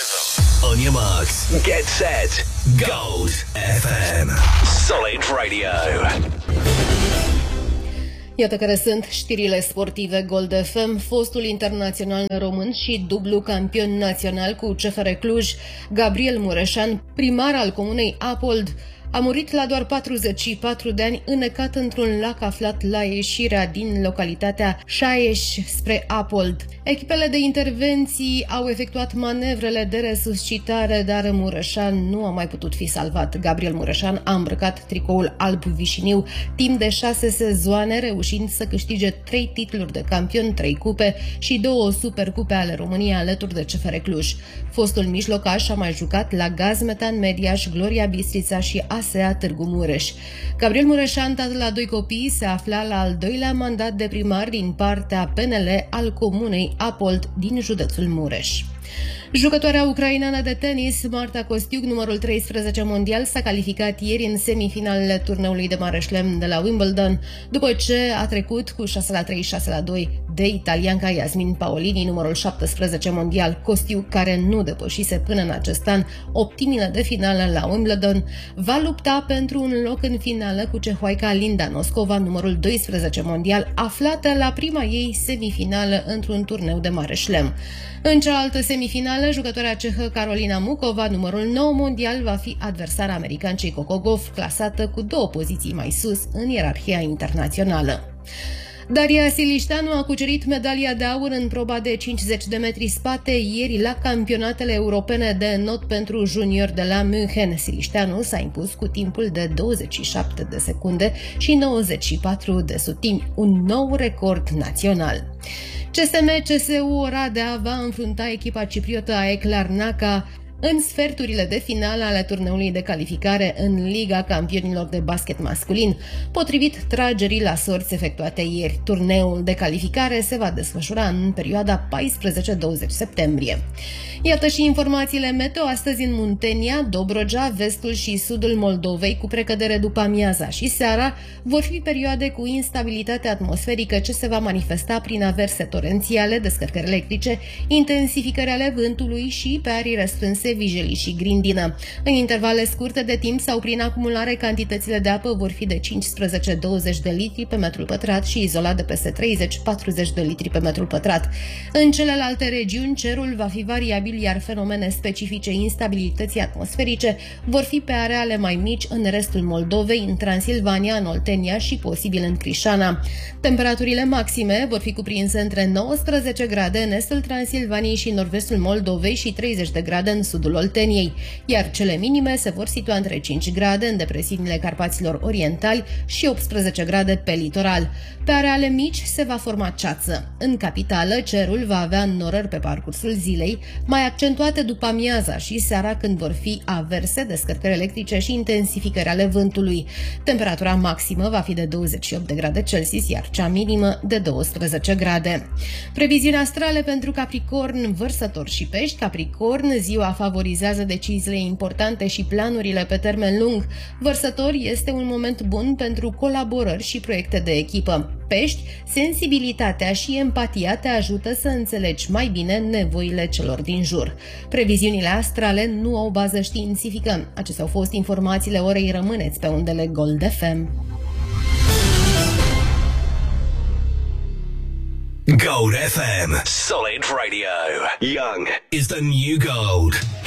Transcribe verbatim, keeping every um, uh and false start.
On your marks, get set, Gold F M. Solid Radio. Iată care sunt știrile sportive Gold F M. Fostul internațional român și dublu campion național cu C F R Cluj, Gabriel Mureșan, primar al comunei Apold, a murit la doar patruzeci și patru de ani, înnecat într-un lac aflat la ieșirea din localitatea Șaieș spre Apold. Echipele de intervenții au efectuat manevrele de resuscitare, dar Mureșan nu a mai putut fi salvat. Gabriel Mureșan a îmbrăcat tricoul alb vișiniu timp de șase sezoane, reușind să câștige trei titluri de campion, trei cupe și două supercupe ale României alături de C F R Cluj. Fostul mijlocaș a mai jucat la Gazmetan Mediaș, Gloria Bistrița și A S E A Târgu Mureș. Gabriel Mureșan, tată la doi copii, se afla la al doilea mandat de primar din partea P N L al comunei Apold din județul Mureș. Jucătoarea ucraineană de tenis, Marta Kostiuk, numărul treisprezece mondial, s-a calificat ieri în semifinalele turneului de mare șlem de la Wimbledon, după ce a trecut cu șase la trei, șase la doi de italianca Yasmin Paolini, numărul șaptesprezece mondial. Kostiuk, care nu depășise până în acest an optimile de finală la Wimbledon, va lupta pentru un loc în finală cu cehoaica Linda Noskova, numărul doisprezece mondial, aflată la prima ei semifinală într-un turneu de mare șlem. În cealaltă semifinală, jucătoarea cehă Karolina Mukova, numărul nouă mondial, va fi adversara americancei Coco Gauff, clasată cu două poziții mai sus în ierarhia internațională. Daria Silișteanu a cucerit medalia de aur în proba de cincizeci de metri spate ieri la campionatele europene de not pentru junior de la München. Silișteanu s-a impus cu timpul de douăzeci și șapte de secunde și nouăzeci și patru de sutimi, un nou record național. C S M C S U Oradea va înfrunta echipa cipriotă A E C Larnaca în sferturile de finală ale turneului de calificare în Liga Campionilor de Basket Masculin, potrivit tragerii la sorți efectuate ieri. Turneul de calificare se va desfășura în perioada paisprezece douăzeci septembrie. Iată și informațiile meteo. Astăzi în Muntenia, Dobrogea, vestul și sudul Moldovei, cu precădere după amiaza și seara, vor fi perioade cu instabilitate atmosferică ce se va manifesta prin averse torențiale, descărcări electrice, intensificări ale vântului și pe arii restrânse, Vijelii și Grindină. În intervale scurte de timp sau prin acumulare, cantitățile de apă vor fi de cincisprezece douăzeci de litri pe metru pătrat și izolat de peste treizeci patruzeci de litri pe metru pătrat. În celelalte regiuni, cerul va fi variabil, iar fenomene specifice instabilității atmosferice vor fi pe areale mai mici în restul Moldovei, în Transilvania, în Oltenia și posibil în Crișana. Temperaturile maxime vor fi cuprinse între nouăsprezece grade în estul Transilvaniei și nord-vestul Moldovei și treizeci de grade în sudul Olteniei, iar cele minime se vor situa între cinci grade în depresiunile Carpaților Orientali și optsprezece grade pe litoral. Pe areale mici se va forma ceață. În capitală, cerul va avea înnorări pe parcursul zilei, mai accentuate după amiaza și seara, când vor fi averse, descărcări electrice și intensificări ale vântului. Temperatura maximă va fi de douăzeci și opt de grade Celsius, iar cea minimă de douăsprezece grade. Previziuni astrale pentru Capricorn, Vărsător și Pești. Capricorn, ziua favorizează deciziile importante și planurile pe termen lung. Vărsător, este un moment bun pentru colaborări și proiecte de echipă. Pești, sensibilitatea și empatia te ajută să înțelegi mai bine nevoile celor din jur. Previziunile astrale nu au bază științifică. Acestea au fost informațiile orei. Rămâneți pe undele Gold F M. Gold F M. Solid Radio. Young is the new gold.